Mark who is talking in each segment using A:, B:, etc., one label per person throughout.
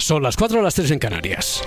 A: Son las 4 o las 3 en Canarias.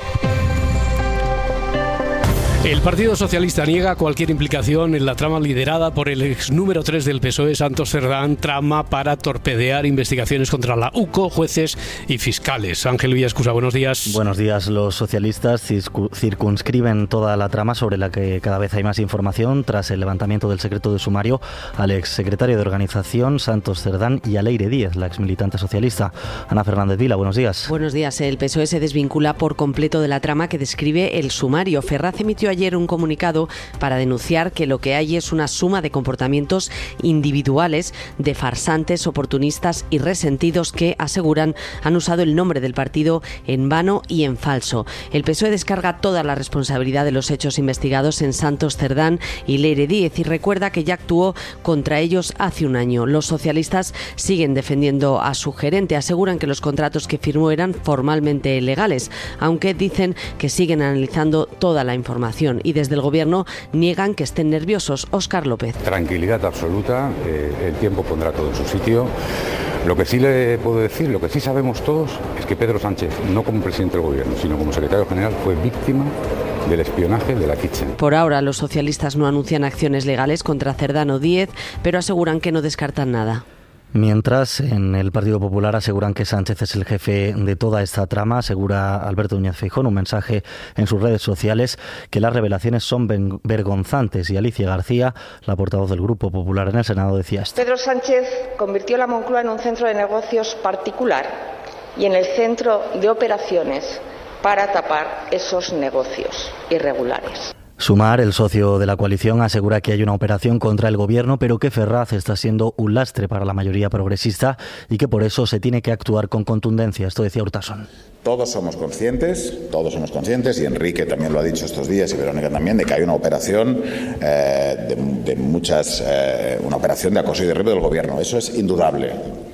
A: El Partido Socialista niega cualquier implicación en la trama liderada por el ex número 3 del PSOE, Santos Cerdán, trama para torpedear investigaciones contra la UCO, jueces y fiscales. Ángel Villascusa, buenos días.
B: Buenos días. Los socialistas circunscriben toda la trama sobre la que cada vez hay más información tras el levantamiento del secreto de sumario al ex secretario de organización, Santos Cerdán, y a Leire Díez, la ex militante socialista. Ana Fernández Vila, buenos días.
C: Buenos días. El PSOE se desvincula por completo de la trama que describe el sumario. Ferraz emitió ayer un comunicado para denunciar que lo que hay es una suma de comportamientos individuales de farsantes, oportunistas y resentidos que, aseguran, han usado el nombre del partido en vano y en falso. El PSOE descarga toda la responsabilidad de los hechos investigados en Santos Cerdán y Leire Díez y recuerda que ya actuó contra ellos hace un año. Los socialistas siguen defendiendo a su gerente, aseguran que los contratos que firmó eran formalmente legales, aunque dicen que siguen analizando toda la información. Y desde el Gobierno niegan que estén nerviosos. Óscar López.
D: Tranquilidad absoluta, el tiempo pondrá todo en su sitio. Lo que sí le puedo decir, lo que sí sabemos todos, es que Pedro Sánchez, no como presidente del Gobierno, sino como secretario general, fue víctima del espionaje de la Kitchen.
C: Por ahora, los socialistas no anuncian acciones legales contra Cerdán o Díez, pero aseguran que no descartan nada.
B: Mientras, en el Partido Popular aseguran que Sánchez es el jefe de toda esta trama. Asegura Alberto Núñez Feijóo en un mensaje en sus redes sociales que las revelaciones son vergonzantes. Y Alicia García, la portavoz del Grupo Popular en el Senado, decía esto.
E: Pedro Sánchez convirtió la Moncloa en un centro de negocios particular y en el centro de operaciones para tapar esos negocios irregulares.
B: Sumar, el socio de la coalición, asegura que hay una operación contra el Gobierno, pero que Ferraz está siendo un lastre para la mayoría progresista y que por eso se tiene que actuar con contundencia. Esto decía Urtasun.
F: Todos somos conscientes, y Enrique también lo ha dicho estos días y Verónica también, de que hay una operación una operación de acoso y derribo del Gobierno. Eso es indudable.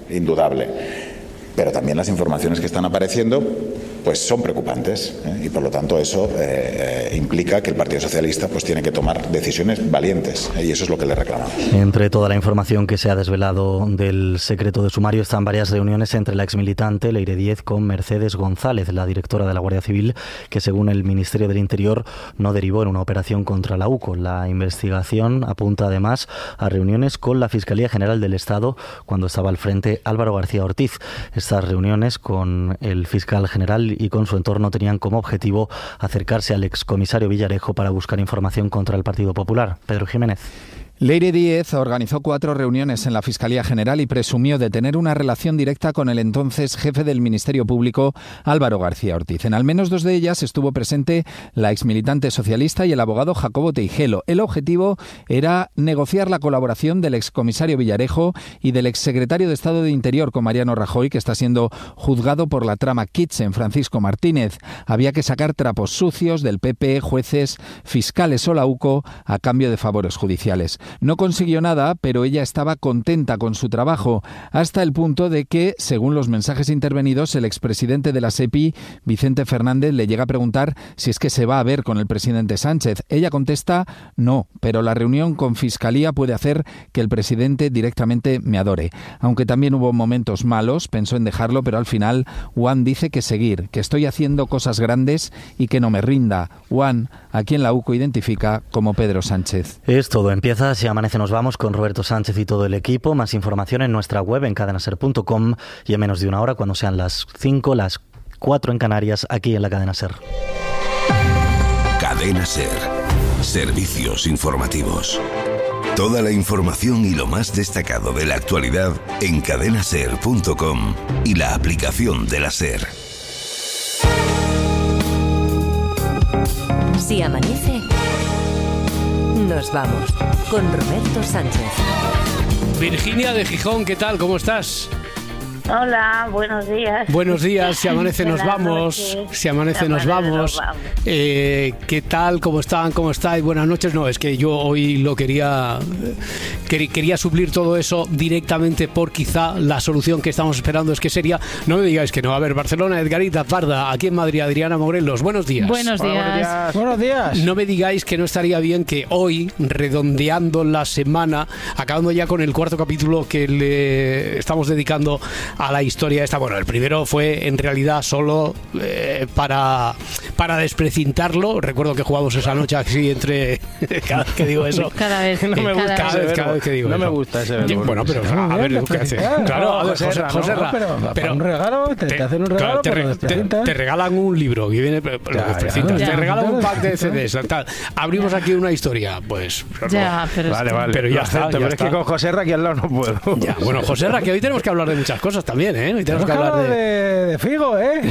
F: Pero también las informaciones que están apareciendo pues son preocupantes, y por lo tanto eso implica que el Partido Socialista pues tiene que tomar decisiones valientes, y eso es lo que le reclamamos.
B: Entre toda la información que se ha desvelado del secreto de sumario están varias reuniones entre la exmilitante Leire Díez con Mercedes González, la directora de la Guardia Civil, que según el Ministerio del Interior no derivó en una operación contra la UCO. La investigación apunta además a reuniones con la Fiscalía General del Estado cuando estaba al frente Álvaro García Ortiz. Estas reuniones con el fiscal general y con su entorno tenían como objetivo acercarse al excomisario Villarejo para buscar información contra el Partido Popular. Pedro Jiménez.
G: Leire Díez organizó 4 reuniones en la Fiscalía General y presumió de tener una relación directa con el entonces jefe del Ministerio Público, Álvaro García Ortiz. En al menos 2 de ellas estuvo presente la exmilitante socialista y el abogado Jacobo Teijelo. El objetivo era negociar la colaboración del excomisario Villarejo y del exsecretario de Estado de Interior con Mariano Rajoy, que está siendo juzgado por la trama Kitchen, Francisco Martínez. Había que sacar trapos sucios del PP, jueces, fiscales o la UCO a cambio de favores judiciales. No consiguió nada, pero ella estaba contenta con su trabajo, hasta el punto de que, según los mensajes intervenidos, el expresidente de la SEPI, Vicente Fernández, le llega a preguntar si es que se va a ver con el presidente Sánchez. Ella contesta, no, pero la reunión con Fiscalía puede hacer que el presidente directamente me adore. Aunque también hubo momentos malos, pensó en dejarlo, pero al final Juan dice que seguir, que estoy haciendo cosas grandes y que no me rinda. Juan, a quien la UCO identifica como Pedro Sánchez.
B: Es todo, empieza Si Amanece Nos Vamos con Roberto Sánchez y todo el equipo. Más información en nuestra web en cadenaser.com y en menos de una hora, cuando sean las 5, las 4 en Canarias, aquí en la Cadena Ser.
H: Cadena Ser. Servicios informativos. Toda la información y lo más destacado de la actualidad en cadenaser.com y la aplicación de la Ser.
I: Si amanece, nos vamos con Roberto Sánchez.
A: Virginia de Gijón, ¿qué tal? ¿Cómo estás?
J: Hola, buenos días.
A: Buenos días, si amanece nos vamos. Si amanece nos vamos. ¿Qué tal? ¿Cómo están? ¿Cómo estáis? Buenas noches. No, es que yo hoy lo quería suplir todo eso directamente por quizá la solución que estamos esperando es que sería, no me digáis que no. A ver, Barcelona, Edgarita Parda, aquí en Madrid, Adriana Morelos. Buenos días.
K: Buenos días.
A: Buenos días. No me digáis que no estaría bien que hoy, redondeando la semana, acabando ya con el 4º capítulo que le estamos dedicando a la historia esta. Bueno, el primero fue en realidad solo para desprecintarlo. Recuerdo que jugamos esa noche así entre... cada vez que digo eso.
K: Cada vez que digo
L: no
K: eso.
L: me gusta ese verbo.
A: Bueno, pero a ver, ¿qué haces? Claro, a ver, José Ra,
L: pero un regalo, te hacen un regalo,
A: te regalan un libro que viene... Te regalan un pack de CDs. Tal. Abrimos aquí una historia, pues...
K: Ya, pero
L: vale.
A: Pero ya está.
L: Pero es que con José Ra aquí al lado no puedo.
A: Ya, bueno, José Ra, que hoy tenemos que hablar de muchas cosas también, ¿eh? Hoy tenemos que hablar
L: de Figo, ¿eh?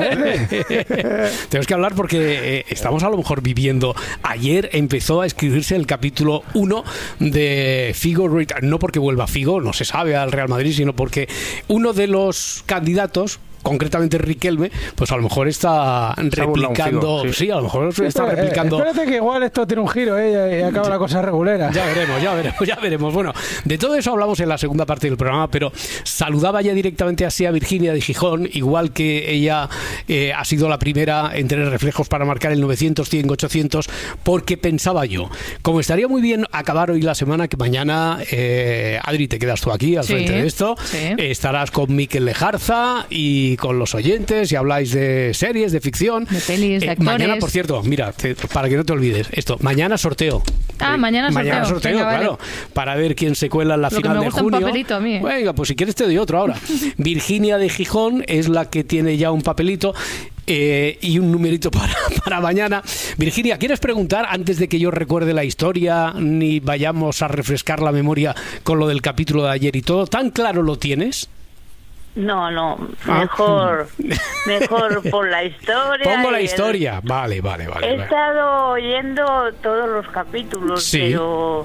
A: Tenemos que hablar porque estamos a lo mejor viviendo... Ayer empezó a escribirse el capítulo 1 de Figo Return. No porque vuelva Figo, no se sabe, al Real Madrid, sino porque uno de los candidatos, concretamente Riquelme, pues a lo mejor está replicando... Sí, a lo mejor está replicando...
L: Espérate que igual esto tiene un giro, y acaba la cosa regulera.
A: Ya veremos. Bueno, de todo eso hablamos en la segunda parte del programa, pero saludaba ya directamente así a Virginia de Gijón, igual que ella ha sido la primera en tener reflejos para marcar el 900, 100, 800, porque pensaba yo, como estaría muy bien acabar hoy la semana, que mañana, Adri, te quedas tú aquí al frente de esto, estarás con Mikel Lejarza y con los oyentes y habláis de series, de ficción,
K: de pelis, de actores.
A: Mañana, por cierto, mira, para que no te olvides esto, mañana sorteo.
K: Mañana sorteo. Venga,
A: claro,
K: vale.
A: Para ver quién se cuela en la final de junio.
K: Un papelito a mí.
A: Venga, pues si quieres te doy otro ahora. Virginia de Gijón es la que tiene ya un papelito y un numerito para mañana. Virginia, ¿quieres preguntar antes de que yo recuerde la historia ni vayamos a refrescar la memoria con lo del capítulo de ayer y todo? ¿Tan claro lo tienes?
J: No, mejor por la historia.
A: Pongo la historia, vale.
J: He estado oyendo todos los capítulos, pero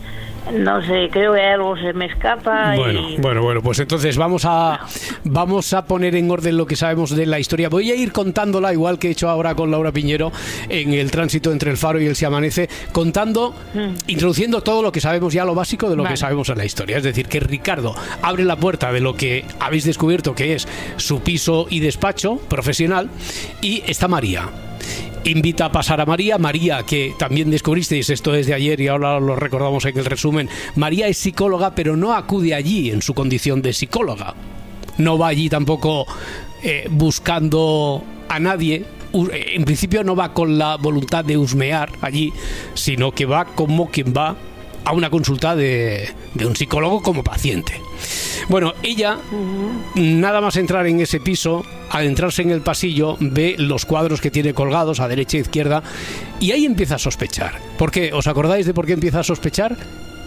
J: no sé, creo que algo se me escapa.
A: Bueno, pues entonces vamos a poner en orden lo que sabemos de la historia. Voy a ir contándola, igual que he hecho ahora con Laura Piñero en el tránsito entre el Faro y el Se Amanece, introduciendo todo lo que sabemos ya, lo básico de lo que sabemos en la historia. Es decir, que Ricardo abre la puerta de lo que habéis descubierto que es su piso y despacho profesional, y está María. Invita a pasar a María, que también descubristeis, esto es de ayer y ahora lo recordamos en el resumen. María es psicóloga, pero no acude allí en su condición de psicóloga. No va allí tampoco buscando a nadie. En principio no va con la voluntad de husmear allí, sino que va como quien va a una consulta de un psicólogo como paciente. Bueno, ella, nada más entrar en ese piso, adentrarse en el pasillo, ve los cuadros que tiene colgados a derecha e izquierda y ahí empieza a sospechar. ¿Por qué? ¿Os acordáis de por qué empieza a sospechar?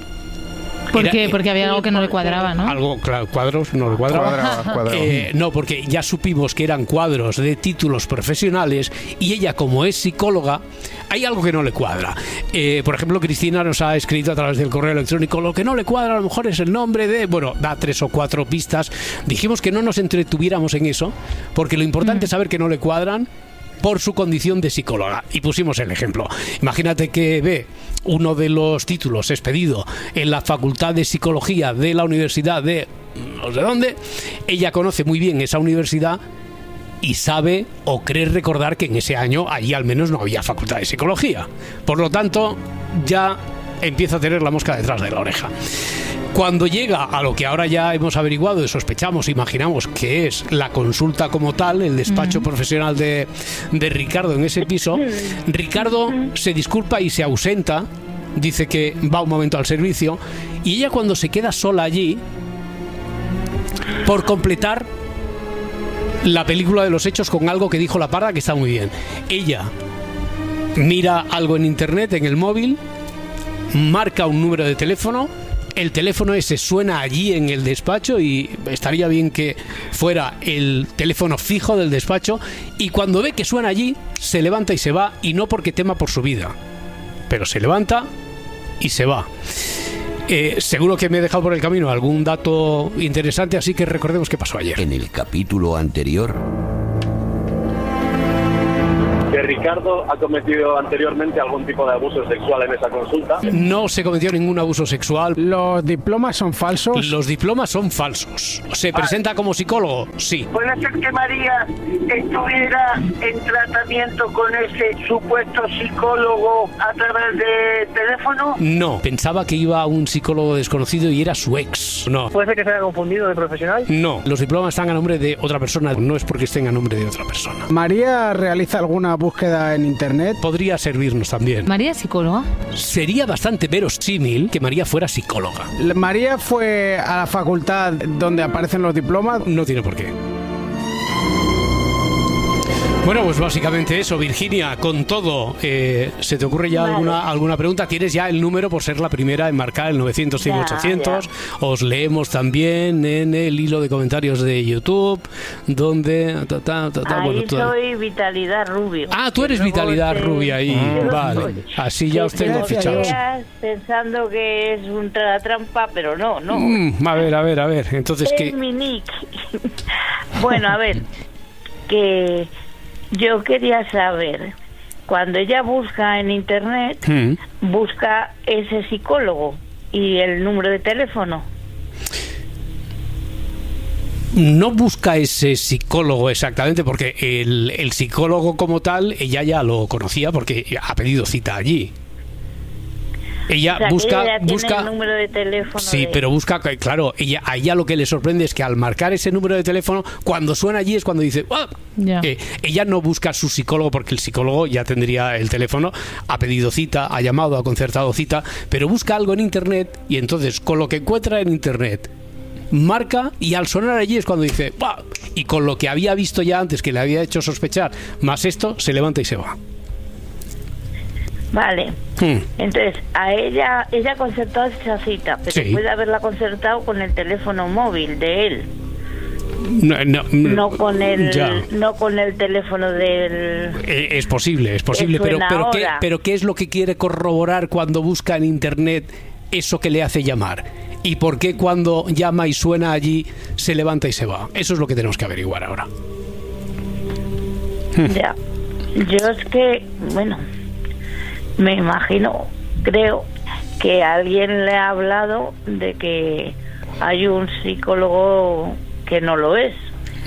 K: Porque había algo que no le cuadraba, ¿no?
A: Cuadros no le cuadraba.
L: Cuadraba.
A: No, porque ya supimos que eran cuadros de títulos profesionales y ella, como es psicóloga, hay algo que no le cuadra. Por ejemplo, Cristina nos ha escrito a través del correo electrónico, lo que no le cuadra a lo mejor es el nombre de... Bueno, da 3 o 4 pistas. Dijimos que no nos entretuviéramos en eso, porque lo importante es saber que no le cuadran por su condición de psicóloga. Y pusimos el ejemplo. Imagínate que ve uno de los títulos expedido en la Facultad de Psicología de la Universidad de no sé dónde. Ella conoce muy bien esa universidad y sabe o cree recordar que en ese año allí al menos no había Facultad de Psicología. Por lo tanto, ya empieza a tener la mosca detrás de la oreja. Cuando llega a lo que ahora ya hemos averiguado y sospechamos, imaginamos que es la consulta como tal, el despacho profesional de Ricardo en ese piso, Ricardo se disculpa y se ausenta, dice que va un momento al servicio, y ella, cuando se queda sola allí, por completar la película de los hechos con algo que dijo la Parda, que está muy bien. Ella mira algo en internet, en el móvil, marca un número de teléfono, el teléfono ese suena allí en el despacho y estaría bien que fuera el teléfono fijo del despacho, y cuando ve que suena allí se levanta y se va, y no porque tema por su vida, pero se levanta y se va. Seguro que me he dejado por el camino algún dato interesante, así que recordemos qué pasó ayer.
H: En el capítulo anterior...
M: que Ricardo ha cometido anteriormente algún tipo de abuso sexual en esa consulta.
A: No se cometió ningún abuso sexual.
L: ¿Los diplomas son falsos?
A: Los diplomas son falsos. ¿Se presenta como psicólogo? Sí.
N: ¿Puede ser que María estuviera en tratamiento con ese supuesto psicólogo a través de teléfono?
A: No, pensaba que iba a un psicólogo desconocido y era su ex. No.
N: ¿Puede ser que se haya confundido de profesional?
A: No, los diplomas están a nombre de otra persona, no es porque estén a nombre de otra persona.
L: ¿María realiza alguna búsqueda en internet?
A: Podría servirnos también.
K: ¿María es psicóloga?
A: Sería bastante verosímil que María fuera psicóloga.
L: ¿María fue a la facultad donde aparecen los diplomas?
A: No tiene por qué. Bueno, pues básicamente eso, Virginia, con todo, ¿se te ocurre ya alguna pregunta? ¿Tienes ya el número por ser la primera en marcar el 900-100-800? Os leemos también en el hilo de comentarios de YouTube, donde...
J: Ahí soy Vitalidad Rubio.
A: Ah, tú eres Vitalidad Rubia ahí, vale. Así ya os tengo fichados.
J: Pensando que es un trampa, pero no.
A: A ver, entonces ¿qué?
J: Es mi nick. Bueno, a ver, que... Yo quería saber, cuando ella busca en internet, busca ese psicólogo y el número de teléfono.
A: No busca ese psicólogo exactamente, porque el psicólogo como tal, ella ya lo conocía porque ha pedido cita allí. Ella busca
J: tiene el número de teléfono.
A: Sí, pero busca, claro, a ella lo que le sorprende es que al marcar ese número de teléfono, cuando suena allí es cuando dice, ella no busca a su psicólogo porque el psicólogo ya tendría el teléfono, ha pedido cita, ha llamado, ha concertado cita, pero busca algo en internet y entonces con lo que encuentra en internet marca y al sonar allí es cuando dice, y con lo que había visto ya antes que le había hecho sospechar, más esto, se levanta y se va.
J: Vale, entonces a ella ha concertado esa cita, pero puede haberla concertado con el teléfono móvil de él. No con el teléfono del...
A: Es posible, pero ¿qué es lo que quiere corroborar cuando busca en internet eso que le hace llamar? ¿Y por qué cuando llama y suena allí se levanta y se va? Eso es lo que tenemos que averiguar ahora.
J: Ya, yo es que, me imagino, creo que alguien le ha hablado de que hay un psicólogo que no lo es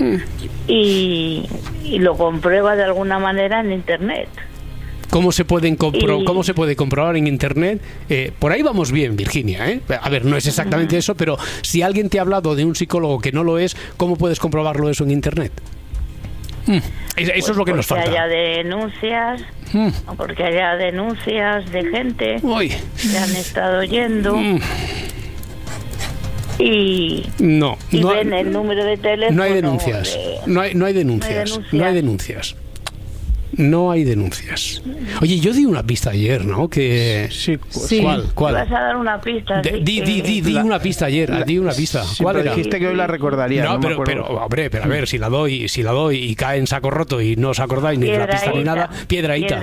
J: y lo comprueba de alguna manera en internet.
A: ¿Cómo se puede comprobar en internet? Por ahí vamos bien, Virginia, ¿eh? A ver, no es exactamente eso, pero si alguien te ha hablado de un psicólogo que no lo es, ¿cómo puedes comprobarlo eso en internet? Eso es lo que nos falta.
J: Porque haya denuncias de gente que han estado yendo y ven el número de teléfono.
A: No hay denuncias. No hay denuncias. No hay denuncias. Oye, yo di una pista ayer, ¿no? Que...
L: Sí.
A: ¿Cuál?
J: Vas a dar una pista.
A: Di una pista ayer. Di una pista.
L: Sí, ¿cuál era? Dijiste que hoy la recordaría.
A: No, pero hombre, a ver, si la doy y cae en saco roto y no os acordáis ni de la pista ni nada. Piedrahíta.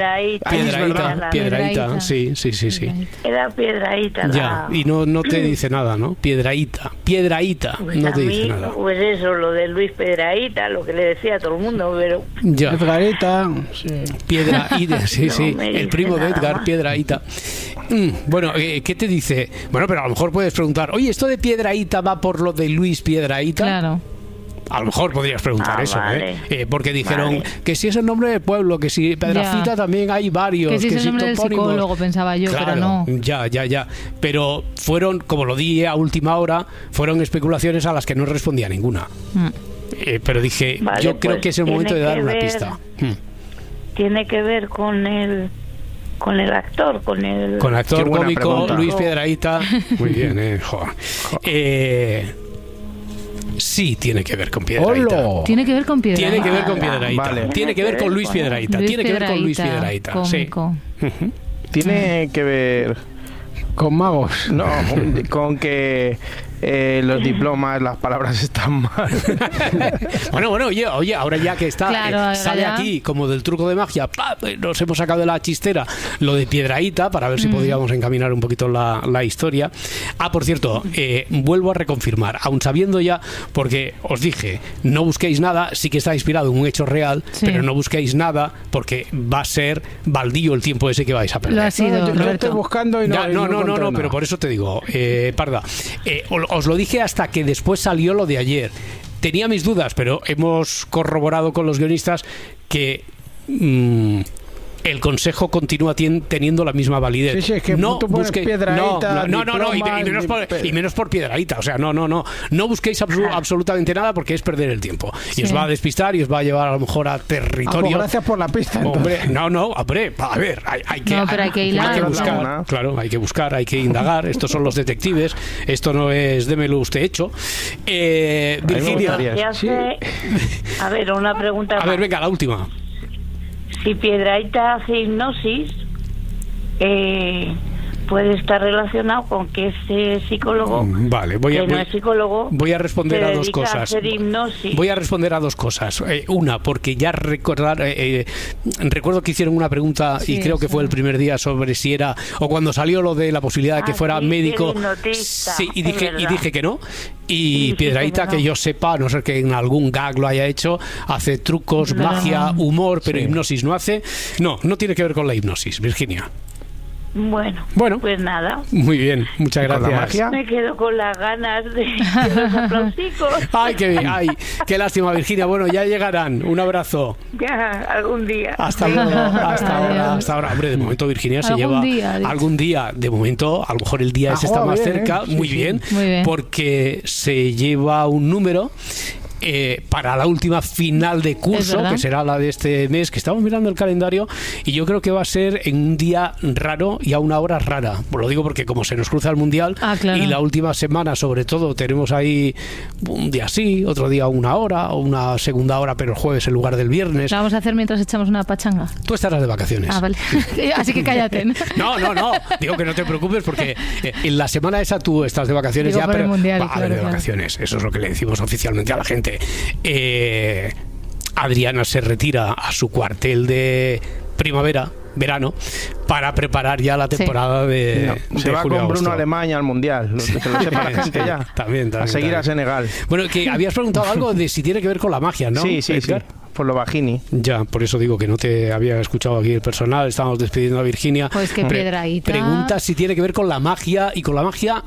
A: Sí.
J: Era Piedrahíta.
A: Ya, y no te dice nada, ¿no? Piedrahíta.
J: Pues
A: no te dice nada.
J: Pues eso, lo de Luis Piedrahíta, lo que le decía a todo el mundo, pero...
A: Ya.
L: Piedrahíta...
A: Piedrahíta, sí. El primo de Edgar, Piedrahíta. Bueno, ¿qué te dice? Bueno, pero a lo mejor puedes preguntar, oye, ¿esto de Piedrahíta va por lo de Luis Piedrahíta?
K: Claro.
A: A lo mejor podrías preguntar eso, vale. Porque dijeron que si es el nombre del pueblo, que si Piedrahíta también hay varios.
K: Que si es el nombre del psicólogo, pensaba yo,
A: claro,
K: pero no.
A: Ya. Pero fueron, como lo di a última hora, fueron especulaciones a las que no respondía ninguna. Pero dije, yo creo que es el momento de dar una pista.
J: Tiene que ver con el actor, con el
A: actor cómico Luis Piedrahíta. Muy bien, joder. Sí, tiene que ver con Piedrahíta.
K: Tiene que ver con Piedrahíta.
A: Tiene que ver con Piedrahíta. Vale. Tiene que ver con Luis Piedrahíta. Tiene que ver con Luis Piedrahíta. Sí.
L: Tiene que ver con magos. No, con que los diplomas, las palabras están mal.
A: Bueno, oye, ahora ya que está,
K: Claro,
A: sale
K: ya.
A: aquí como del truco de magia, ¡pah! Nos hemos sacado de la chistera lo de Piedrahíta para ver si podíamos encaminar un poquito la historia. Por cierto, vuelvo a reconfirmar, aun sabiendo ya, porque os dije, no busquéis nada, sí que está inspirado en un hecho real, pero no busquéis nada porque va a ser baldío el tiempo ese que vais a perder.
K: Lo ha sido,
L: yo
K: Roberto.
L: estoy buscando y no,
A: pero por eso te digo, Parda, os lo dije hasta que después salió lo de ayer. Tenía mis dudas, pero hemos corroborado con los guionistas que el consejo continúa teniendo la misma validez.
L: Sí, es que
A: no
L: tú pones
A: busquéis,
L: Piedrahíta,
A: y menos por Piedrahíta. O sea, no busquéis absolutamente nada porque es perder el tiempo. Y os va a despistar y os va a llevar a lo mejor a territorio.
L: Gracias por la pista.
A: Hombre, hombre, a ver, hay que
K: hilar,
A: hay que buscar, claro, hay que buscar, hay que indagar. Estos son los detectives. Esto no es démelo usted hecho. Virginia.
J: A ver, una pregunta.
A: A ver, venga, la última.
J: Si Piedrahíta hace hipnosis, puede estar relacionado con que ese psicólogo,
A: vale,
J: no es psicólogo,
A: voy a responder a dos cosas.
J: A hacer hipnosis.
A: Voy a responder a dos cosas. Una, porque ya recuerdo que hicieron una pregunta y creo que fue el primer día sobre si era, o cuando salió lo de la posibilidad de que fuera médico. Sí, y dije que no. Y Piedrahíta, que yo sepa, a no ser que en algún gag lo haya hecho, hace trucos, magia, humor, pero hipnosis no hace. No tiene que ver con la hipnosis, Virginia.
J: Bueno, pues nada.
A: Muy bien, muchas gracias.
J: Me quedo con las ganas de los aplausicos.
A: Ay, qué lástima, Virginia. Bueno, ya llegarán. Un abrazo.
J: Ya, algún día.
A: Hasta luego. Hasta ahora. Hombre, de momento Virginia se lleva algún día. De momento, a lo mejor el día ese está más cerca. Muy bien. Porque se lleva un número para la última final de curso, que será la de este mes, que estamos mirando el calendario, y yo creo que va a ser en un día raro y a una hora rara. Pues lo digo porque como se nos cruza el Mundial, y la última semana sobre todo tenemos ahí un día sí, otro día una hora, o una segunda hora, pero el jueves en lugar del viernes.
K: ¿La vamos a hacer mientras echamos una pachanga?
A: Tú estarás de vacaciones.
K: Vale. Así que cállate.
A: No. Digo que no te preocupes porque en la semana esa tú estás de vacaciones.
K: Digo,
A: ya, pero
K: mundial,
A: de vacaciones. Eso es lo que le decimos oficialmente a la gente. Adriana se retira a su cuartel de verano, para preparar ya la temporada de
L: se va
A: julio,
L: con Bruno
A: agosto.
L: Alemania al Mundial, que lo sepa la gente ya.
A: También,
L: a seguir a Senegal.
A: Bueno, que habías preguntado algo de si tiene que ver con la magia, ¿no?
L: Sí, por lo Bajini.
A: Ya, por eso digo que no te había escuchado aquí el personal. Estamos despidiendo a Virginia.
K: Pues que Piedrahíta.
A: Pregunta si tiene que ver con la magia, y con la magia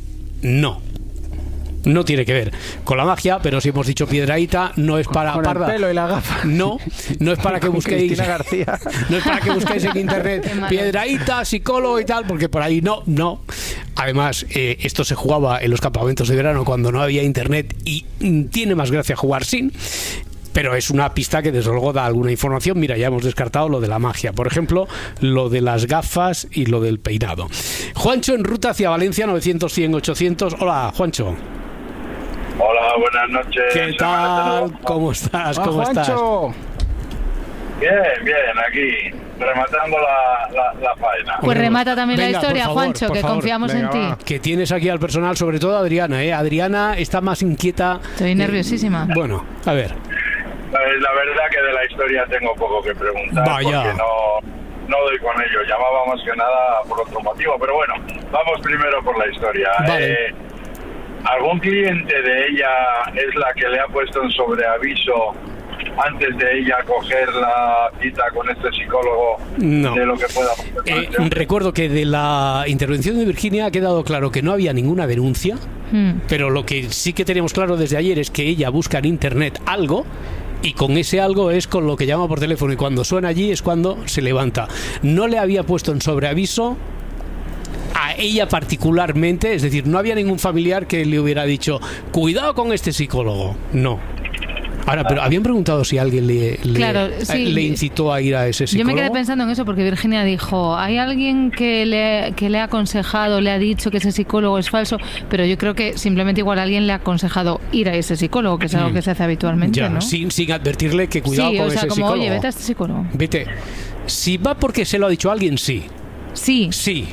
A: no tiene que ver con la magia, pero si hemos dicho Piedrahíta, no es para
L: con
A: Parda.
L: El pelo y la gafa.
A: No es para que busquéis
L: Cristina García.
A: No es para que busquéis en internet Piedrahíta, psicólogo y tal, porque por ahí no. Además, esto se jugaba en los campamentos de verano cuando no había internet, y tiene más gracia jugar sin. Pero es una pista que desde luego da alguna información. Mira, ya hemos descartado lo de la magia, por ejemplo, lo de las gafas y lo del peinado. Juancho en ruta hacia Valencia, 900-100-800. Hola, Juancho.
O: Hola, buenas noches.
A: ¿Qué tal? ¿Cómo estás?
L: Hola, Juancho.
O: Bien, aquí, rematando la faena.
K: Pues remata también la historia,
A: por favor,
K: Juancho,
A: por
K: que
A: favor.
K: confiamos en ti.
A: Que tienes aquí al personal, sobre todo Adriana, Adriana está más inquieta.
K: Estoy nerviosísima.
A: Bueno, a ver.
O: La verdad que de la historia tengo poco que preguntar.
A: Vaya.
O: Porque no doy con ello. Llamaba más que nada por otro motivo. Pero bueno, vamos primero por la historia.
A: Vale.
O: ¿Algún cliente de ella es la que le ha puesto en sobreaviso antes de ella coger la cita con este psicólogo de lo que pueda pasar?
A: Recuerdo que de la intervención de Virginia ha quedado claro que no había ninguna denuncia, pero lo que sí que tenemos claro desde ayer es que ella busca en internet algo, y con ese algo es con lo que llama por teléfono, y cuando suena allí es cuando se levanta. No le había puesto en sobreaviso a ella particularmente, es decir, no había ningún familiar que le hubiera dicho cuidado con este psicólogo. No. Ahora, pero habían preguntado si alguien le incitó a ir a ese psicólogo.
K: Yo me quedé pensando en eso porque Virginia dijo, hay alguien que le ha aconsejado, le ha dicho que ese psicólogo es falso, pero yo creo que simplemente igual alguien le ha aconsejado ir a ese psicólogo, que es algo que se hace habitualmente,
A: ya,
K: ¿no?
A: sin advertirle que cuidado con ese
K: como,
A: psicólogo.
K: Oye, vete a este psicólogo.
A: Vete. Si va porque se lo ha dicho alguien, sí.
K: Sí.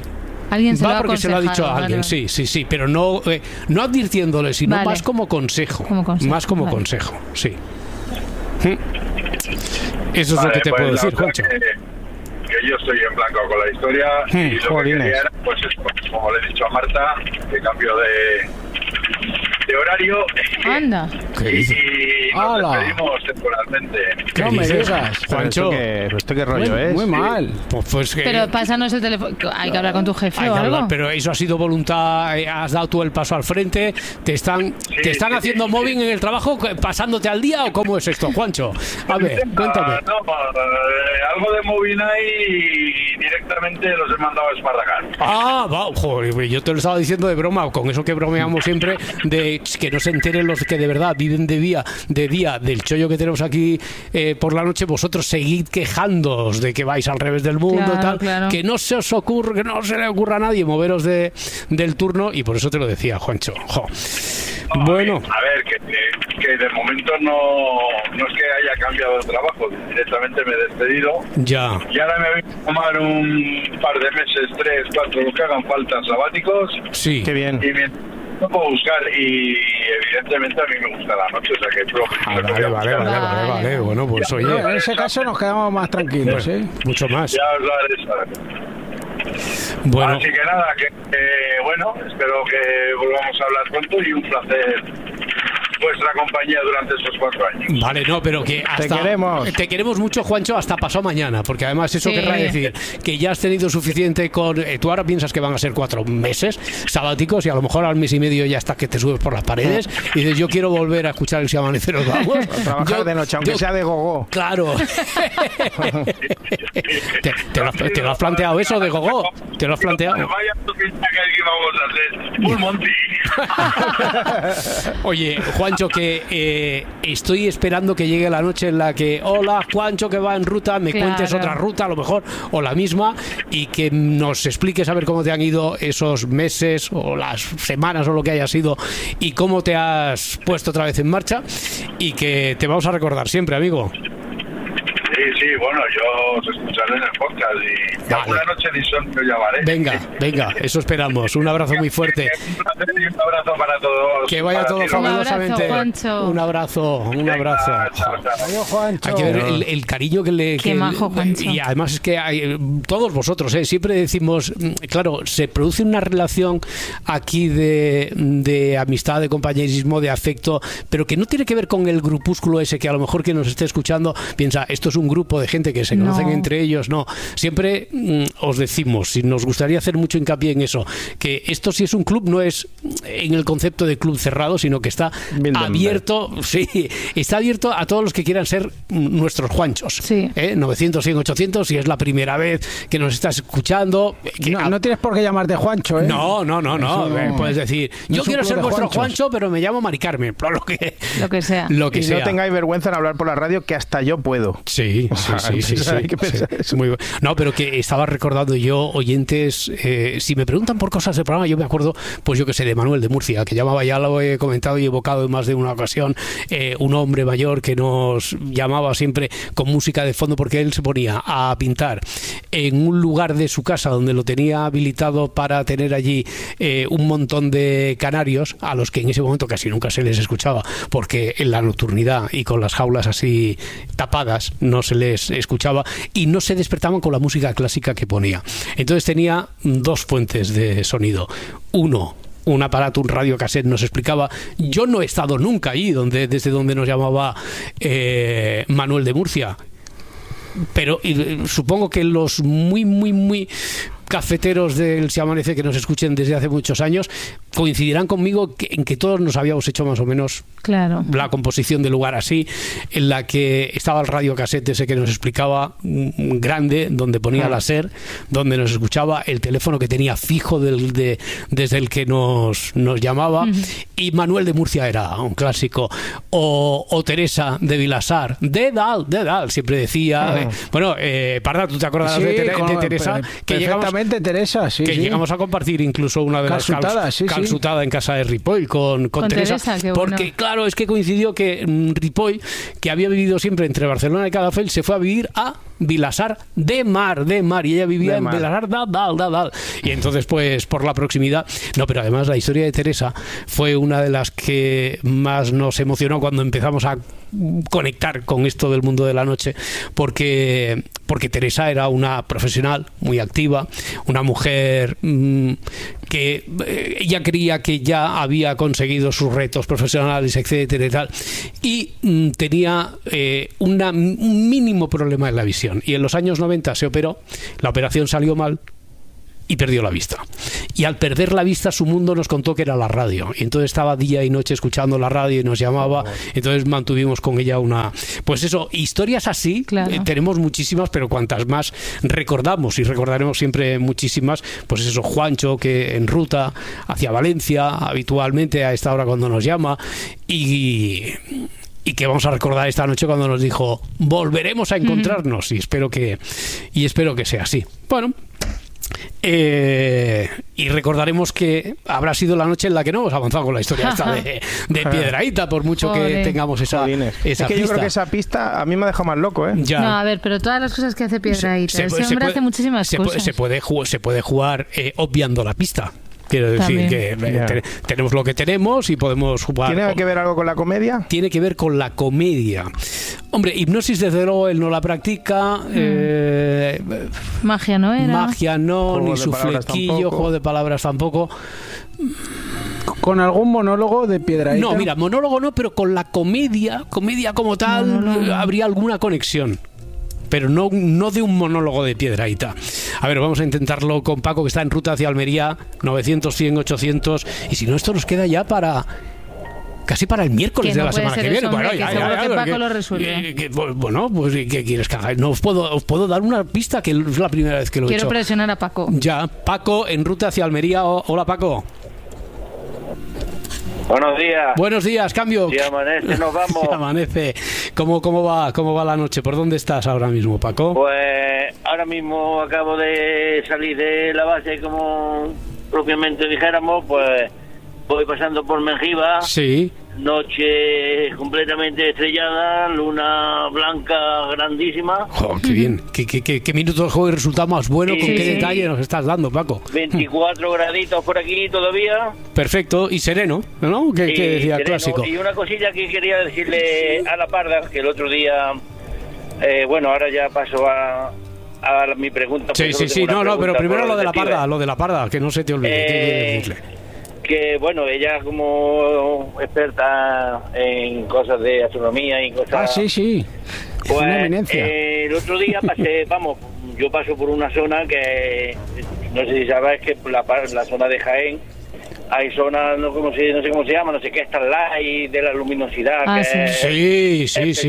K: Alguien se lo ha
A: porque se lo ha dicho a alguien,
K: vale.
A: sí, pero no advirtiéndole, sino
K: Vale.
A: más como consejo. Más como
K: vale.
A: consejo, sí. Eso es lo que te puedo decir, Juancho.
O: Que yo estoy en blanco con la historia y lo que quería era, pues como le he dicho a Marta, que cambio de horario.
K: Anda.
O: Y nos despedimos temporalmente.
L: No me digas,
A: Juancho.
P: ¿Esto qué rollo es?
L: Muy mal.
A: Pues que
K: Pero pásanos el teléfono. Hay que hablar con tu jefe
A: hay
K: o
A: que
K: algo.
A: hablar, pero eso ha sido voluntad, has dado tú el paso al frente, te están haciendo mobbing en el trabajo, pasándote al día, o cómo es esto, Juancho. A ver, cuéntame.
O: No, algo de moving ahí y directamente los he mandado a esparragar.
A: Joder, yo te lo estaba diciendo de broma, con eso que bromeamos siempre, de que no se enteren los que de verdad viven de día del chollo que tenemos aquí por la noche. Vosotros seguid quejándoos de que vais al revés del mundo,
K: Claro,
A: y tal,
K: claro.
A: que no se os ocurre, que no se le ocurra a nadie moveros del turno, y por eso te lo decía, Juancho. Bueno,
O: A ver, que de momento no es que haya cambiado de trabajo, directamente me he despedido.
A: ya.
O: Y ahora me voy a tomar un par de meses, 3, 4, lo que hagan falta, sabáticos.
A: Sí.
P: Qué bien.
O: Y me puedo buscar, y evidentemente a mí me gusta la noche, o sea que
A: Vale. Bueno, pues oye.
L: En ese caso nos quedamos más tranquilos, ¿eh?
A: Mucho más.
O: Ya os lo haré saber.
A: Bueno.
O: Así que nada, bueno, espero que volvamos a hablar pronto y un placer vuestra compañía durante estos 4 años.
A: Vale, no, pero que hasta... Te queremos mucho, Juancho, hasta pasado mañana, porque además eso
K: Sí.
A: querrá decir que ya has tenido suficiente con... tú ahora piensas que van a ser 4 meses sabáticos y a lo mejor al mes y medio ya está que te subes por las paredes y dices, yo quiero volver a escuchar el Si Amanece Nos Vamos.
P: Trabajar de noche, aunque sea de gogó.
A: Claro. ¿Te lo has planteado eso de gogó? ¿Te lo has planteado?
O: Vaya pinta que vamos a hacer un monti.
A: Oye, Juancho, que estoy esperando que llegue la noche en la que, hola, Juancho, que va en ruta, me cuentes otra ruta, a lo mejor, o la misma, y que nos expliques a ver cómo te han ido esos meses o las semanas o lo que haya sido y cómo te has puesto otra vez en marcha, y que te vamos a recordar siempre, amigo.
O: Sí, bueno, yo os escucharé en el podcast y alguna noche de insomnio llamaré.
A: Venga, eso esperamos. Un abrazo muy fuerte.
O: Un placer y un abrazo para todos.
A: Que vaya todo fabulosamente. Un abrazo.
L: Adiós, Juancho.
A: Hay que ver el cariño que le...
K: Qué majo, Juancho.
A: Y además es que hay, todos vosotros, siempre decimos, claro, se produce una relación aquí de amistad, de compañerismo, de afecto, pero que no tiene que ver con el grupúsculo ese que a lo mejor quien nos esté escuchando piensa, esto es un grupo de gente que se conocen entre ellos. No, siempre os decimos, si nos gustaría hacer mucho hincapié en eso, que esto si es un club no es en el concepto de club cerrado, sino que está abierto, está abierto a todos los que quieran ser nuestros Juanchos. 900, 100, 800, si es la primera vez que nos estás escuchando.
L: No tienes por qué llamarte Juancho, ¿eh?
A: No. Puedes decir, yo quiero ser vuestro Juancho, pero me llamo Mari Carmen. Lo que sea.
P: No tengáis vergüenza en hablar por la radio, que hasta yo puedo.
A: Sí. Muy bueno. No, pero que estaba recordando yo, oyentes, si me preguntan por cosas del programa, yo me acuerdo, pues yo que sé, de Manuel de Murcia, que llamaba, ya lo he comentado y evocado en más de una ocasión, un hombre mayor que nos llamaba siempre con música de fondo, porque él se ponía a pintar en un lugar de su casa donde lo tenía habilitado para tener allí un montón de canarios, a los que en ese momento casi nunca se les escuchaba, porque en la nocturnidad y con las jaulas así tapadas no se les escuchaba y no se despertaban con la música clásica que ponía. Entonces tenía 2 fuentes de sonido. Un aparato, un radiocassette, nos explicaba. Yo no he estado nunca ahí desde donde nos llamaba Manuel de Murcia, pero supongo que los muy cafeteros del Si Amanece que nos escuchen desde hace muchos años coincidirán conmigo en que todos nos habíamos hecho más o menos la composición del lugar así, en la que estaba el radiocassette ese que nos explicaba, grande, donde ponía la SER, donde nos escuchaba, el teléfono que tenía fijo desde el que nos llamaba, y Manuel de Murcia era un clásico, o Teresa de Vilasar, de Dal, siempre decía. Parda, ¿tú te acuerdas de Teresa?
L: Perfectamente, Teresa,
A: llegamos a compartir incluso una de las
L: calzutadas,
A: ensutada en casa de Ripoll con Teresa. Porque, bueno, claro, es que coincidió que Ripoll, que había vivido siempre entre Barcelona y Calafell, se fue a vivir a Vilassar de Mar, y ella vivía en Vilassar dal. Y entonces, pues, por la proximidad. No, pero además la historia de Teresa fue una de las que más nos emocionó cuando empezamos a conectar con esto del mundo de la noche, porque Teresa era una profesional muy activa, una mujer que ella creía que ya había conseguido sus retos profesionales, etcétera y tal, y tenía un mínimo problema en la visión, y en los años 90 se operó, la operación salió mal y perdió la vista. Y al perder la vista, su mundo nos contó que era la radio. Y entonces estaba día y noche escuchando la radio y nos llamaba. Entonces mantuvimos con ella una... Pues eso, historias así, claro. Tenemos muchísimas, pero cuantas más recordamos, y recordaremos siempre muchísimas, pues eso, Juancho, que en ruta hacia Valencia, habitualmente a esta hora cuando nos llama, y que vamos a recordar esta noche cuando nos dijo, volveremos a encontrarnos, y espero que sea así. Bueno... y recordaremos que habrá sido la noche en la que no hemos avanzado con la historia esta de Piedrahíta, por mucho que tengamos esa
P: es que
A: pista.
P: Yo creo que esa pista a mí me ha dejado más loco,
A: Ya.
K: No, a ver, pero todas las cosas que hace Piedrahíta, ese hombre hace muchísimas cosas.
A: Se puede jugar obviando la pista. Quiero decir que tenemos lo que tenemos y podemos jugar.
P: ¿Tiene que ver algo con la comedia?
A: Tiene que ver con la comedia. Hombre, hipnosis desde luego él no la practica.
K: Magia no era.
A: Magia no, juego ni su flequillo, juego de palabras tampoco.
L: ¿Con algún monólogo de Piedrahíta?
A: No, mira, monólogo no, pero con la comedia como tal, habría alguna conexión. Pero no de un monólogo de Piedrahíta. A ver, vamos a intentarlo con Paco, que está en ruta hacia Almería, 900, 100, 800, y si no, esto nos queda ya casi para el miércoles de la semana que viene.
K: Bueno, seguro que Paco lo resuelve.
A: Bueno, pues ¿qué quieres que haga? No os puedo dar una pista, que es la primera vez que lo he hecho.
K: Quiero presionar a Paco.
A: Ya, Paco en ruta hacia Almería. Hola, Paco.
Q: Buenos días.
A: Buenos días, cambio.
Q: Si amanece, nos vamos.
A: Si amanece. ¿Cómo va la noche? ¿Por dónde estás ahora mismo, Paco?
Q: Pues ahora mismo acabo de salir de la base, como propiamente dijéramos, pues voy pasando por Mengiba.
A: Sí.
Q: Noche completamente estrellada, luna blanca grandísima.
A: Oh, qué bien. ¿Qué minuto de juego y resultado más bueno? ¿Con qué detalle nos estás dando, Paco?
Q: 24 graditos por aquí todavía.
A: Perfecto, y sereno, ¿no? ¿Qué decía sereno. Clásico?
Q: Y una cosilla que quería decirle a la Parda, que el otro día, bueno, ahora ya paso a mi pregunta.
A: Sí, no, pero primero lo de la Parda, que no se te olvide. ¿Qué quieres decirle?
Q: Que bueno, ella como experta en cosas de astronomía y cosas...
L: sí.
Q: Pues una eminencia. El otro día yo paso por una zona que no sé si sabes, que la zona de Jaén hay zonas, no sé cómo se llama, no sé qué, Starlight, de la luminosidad.
A: Sí.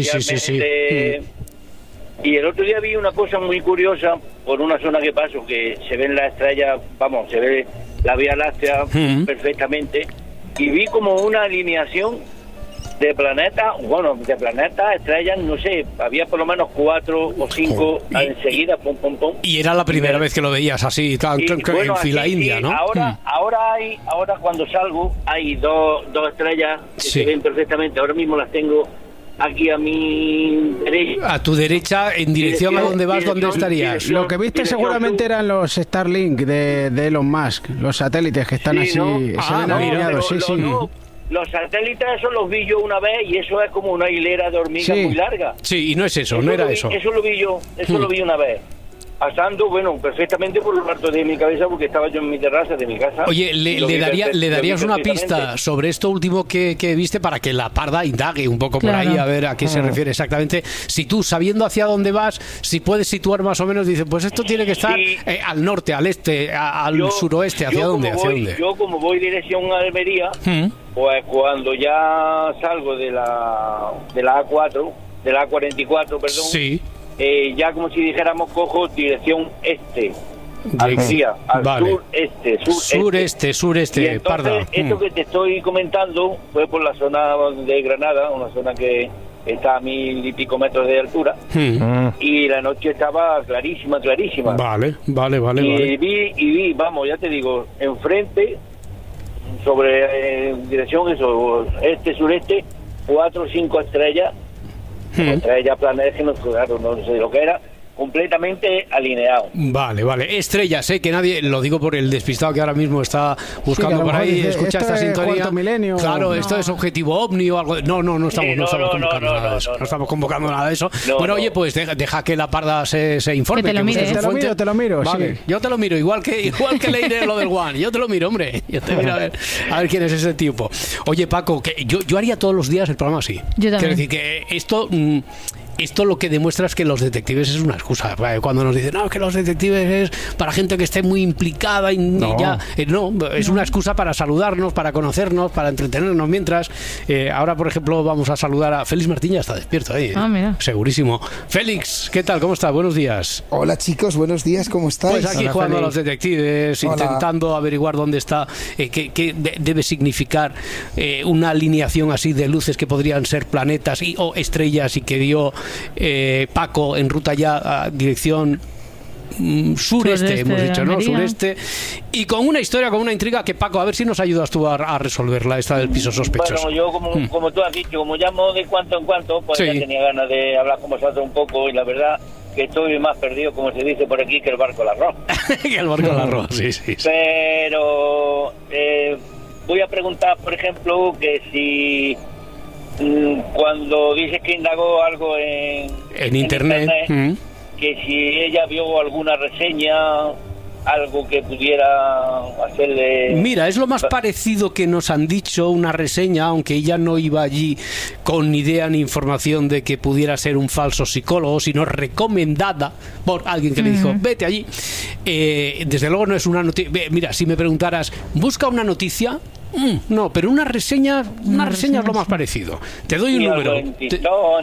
Q: Y el otro día vi una cosa muy curiosa por una zona que paso, que se ven las estrellas, se ve la Vía Láctea perfectamente, y vi como una alineación de planetas, estrellas, no sé, había por lo menos 4 o 5 enseguida, pum.
A: Y era la primera vez que lo veías así, en fila india, ¿no?
Q: Ahora cuando salgo hay dos estrellas que se ven perfectamente, ahora mismo las tengo aquí a mi derecha.
A: A tu derecha, en dirección a donde vas, ¿dónde estarías?
L: Lo que viste seguramente eran los Starlink de Elon Musk, los satélites que están así, se ven alineados,
Q: Los satélites, esos los vi yo una vez, y eso es como una hilera de hormigas muy larga.
A: Sí, y no es eso, no era eso.
Q: Eso lo vi yo, lo vi una vez. Pasando, perfectamente por los partos de mi cabeza, porque estaba yo en mi terraza de mi casa.
A: Oye, ¿le darías una pista sobre esto último que viste, para que la Parda indague un poco por ahí, a ver a qué se refiere exactamente? Si tú, sabiendo hacia dónde vas, si puedes situar más o menos, dices, pues esto tiene que estar al norte, al este, al suroeste, ¿hacia dónde?
Q: Yo como voy dirección a Almería, pues cuando ya salgo de la A4, de la A44, perdón.
A: Sí.
Q: Ya como si dijéramos, cojo dirección este, Almería, al sureste,
A: y entonces, Parda.
Q: Esto que te estoy comentando fue por la zona de Granada, una zona que está a 1000 y pico metros de altura, y la noche estaba clarísima.
A: Vale.
Q: Y vi, ya te digo, enfrente sobre dirección eso, este-sureste, 4 o 5 estrellas, estrellas, planetas, que no, claro, no sé lo que era, completamente alineado.
A: Vale, estrellas, que nadie, lo digo por el despistado que ahora mismo está buscando por ahí, escucha esta sintonía.
L: Milenio,
A: claro, esto es objetivo ovni o algo. No estamos convocando nada de eso. Bueno, oye, pues deja que la Parda se informe.
K: Que te
L: lo miro.
A: Vale, sí. Yo te lo miro, igual que leeré lo del One. Yo te lo miro, hombre. Yo te miro a ver quién es ese tipo. Oye, Paco, que yo haría todos los días el programa así.
K: Yo también.
A: Quiero decir que esto lo que demuestra es que los detectives es una excusa. Cuando nos dicen, no, que los detectives es para gente que esté muy implicada y ya. No, es una excusa para saludarnos, para conocernos, para entretenernos mientras. Ahora, por ejemplo, vamos a saludar a Félix Martín, ya está despierto ahí.
K: Mira.
A: Segurísimo. Félix, ¿qué tal? ¿Cómo estás? Buenos días.
R: Hola, chicos, buenos días, ¿cómo estáis?
A: Pues aquí
R: Hola,
A: jugando
R: Félix.
A: a los detectives, intentando averiguar dónde está, qué debe significar una alineación así de luces que podrían ser planetas o estrellas y que dio Paco en ruta ya a dirección sureste, hemos dicho, ¿no? Sureste, y con una historia, con una intriga que, Paco, a ver si nos ayudas tú a resolverla, esta del piso sospechoso.
Q: Bueno, yo como tú has dicho, como llamo de cuanto en cuanto, pues ya tenía ganas de hablar con vosotros un poco, y la verdad que estoy más perdido, como se dice por aquí, que el barco del arroz.
A: Que el barco del arroz, sí.
Q: Pero voy a preguntar, por ejemplo, que si cuando dices que indagó algo en internet, que si ella vio alguna reseña, algo que pudiera hacerle...
A: Mira, es lo más parecido que nos han dicho, una reseña, aunque ella no iba allí con ni idea ni información de que pudiera ser un falso psicólogo, sino recomendada por alguien que le dijo, vete allí. Desde luego no es una noticia... Mira, si me preguntaras, busca una noticia... no, pero una reseña es lo más parecido. Te doy un número.
Q: En TikTok, en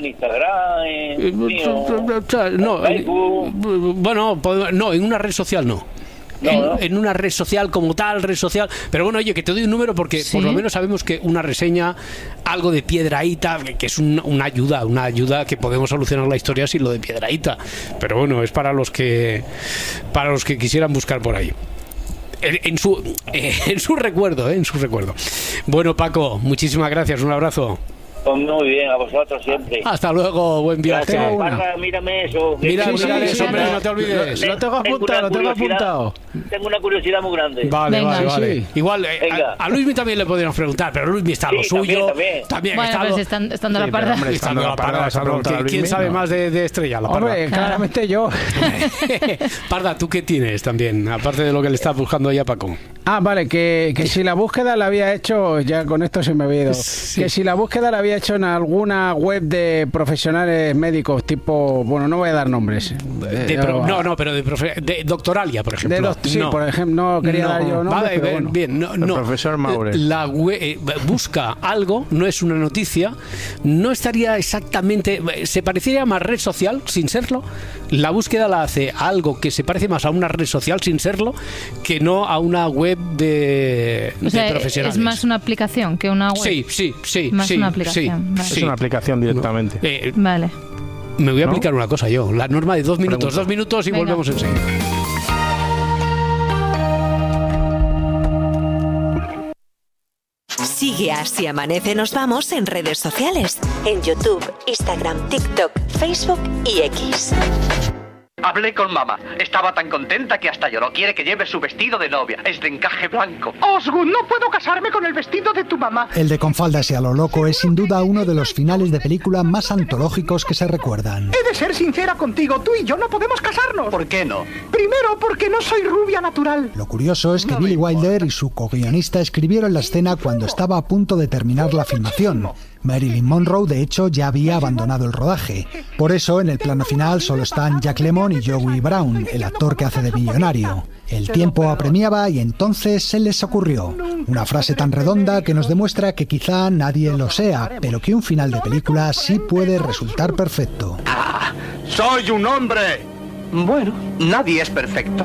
Q: Instagram,
A: no, bueno, no, en una red social no. En una red social como tal, red social. Pero bueno, oye, que te doy un número porque por lo menos sabemos que una reseña, algo de Piedrahíta, que es una ayuda que podemos solucionar la historia sin lo de Piedrahíta. Pero bueno, es para los que quisieran buscar por ahí. En su recuerdo. Bueno, Paco, muchísimas gracias, un abrazo.
Q: Pues muy bien, a vosotros siempre.
A: Hasta luego, buen viaje.
Q: Mírame eso.
A: Mírame eso, hombre, no te olvides.
L: Lo tengo apuntado.
Q: Tengo una curiosidad muy grande.
A: Vale. Igual, a Luismi también le podríamos preguntar, pero Luismi está a lo suyo. También
K: bueno,
A: está
K: pues estando la Parda.
A: Estando la Parda. ¿Quién sabe más de Estrella? La Parda.
L: Hombre, claramente yo.
A: Parda, ¿tú qué tienes también? Aparte de lo que le estás buscando ahí a Paco.
L: Vale, que si la búsqueda la había hecho, ya con esto se me había ido, que si la búsqueda la había hecho en alguna web de profesionales médicos, tipo, bueno, no voy a dar nombres.
A: Pero de Doctoralia, por ejemplo.
L: Por ejemplo, no quería dar yo nombres, pero bueno.
A: Bien,
P: el profesor Maure.
A: La web busca algo, no es una noticia, no estaría exactamente, se parecería más red social, sin serlo. La búsqueda la hace algo que se parece más a una red social, sin serlo, que no a una web de profesionales.
K: Es más una aplicación que una web.
A: Sí.
K: Más una aplicación. Vale.
P: Es una aplicación directamente.
K: Vale.
A: Me voy a aplicar una cosa yo. La norma de 2 minutos. 2 minutos y volvemos enseguida.
I: Sigue a Si Amanece Nos Vamos en redes sociales. En YouTube, Instagram, TikTok, Facebook y X.
S: Hablé con mamá. Estaba tan contenta que hasta lloró. Quiere que lleve su vestido de novia. Es de encaje blanco.
T: Osgood, no puedo casarme con el vestido de tu mamá.
U: El de Con faldas y a lo loco es sin duda uno de los finales de película más antológicos que se recuerdan.
T: He de ser sincera contigo. Tú y yo no podemos casarnos.
S: ¿Por qué no?
T: Primero, porque no soy rubia natural.
U: Lo curioso es que Billy Wilder y su co-guionista escribieron la escena cuando estaba a punto de terminar la filmación. Marilyn Monroe, de hecho, ya había abandonado el rodaje. Por eso, en el plano final solo están Jack Lemmon y Joey Brown, el actor que hace de millonario. El tiempo apremiaba y entonces se les ocurrió una frase tan redonda que nos demuestra que quizá nadie lo sea, pero que un final de película sí puede resultar perfecto.
S: ¡Soy un hombre! Bueno, nadie es perfecto.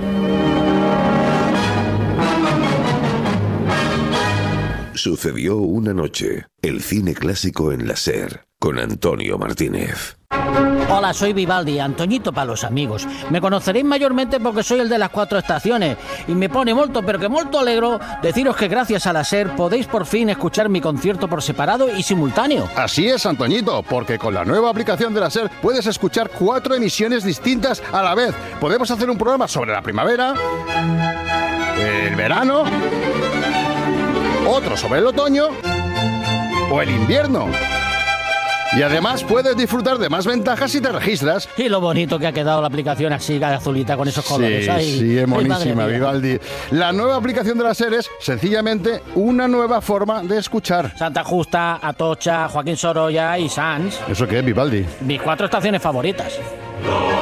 H: Sucedió una noche. El cine clásico en la SER, con Antonio Martínez.
D: Hola, soy Vivaldi, Antoñito para los amigos. Me conoceréis mayormente porque soy el de las 4 estaciones y me pone molto, pero que molto alegro deciros que gracias a la SER podéis por fin escuchar mi concierto por separado y simultáneo.
V: Así es, Antoñito, porque con la nueva aplicación de la SER puedes escuchar 4 emisiones distintas a la vez. Podemos hacer un programa sobre la primavera, el verano, otro sobre el otoño o el invierno. Y además puedes disfrutar de más ventajas si te registras.
D: Y lo bonito que ha quedado la aplicación así, azulita, con esos colores.
V: Sí, es monísima, Vivaldi. La nueva aplicación de la SER es sencillamente una nueva forma de escuchar.
D: Santa Justa, Atocha, Joaquín Sorolla y Sanz.
V: ¿Eso qué es, Vivaldi?
D: Mis 4 estaciones favoritas.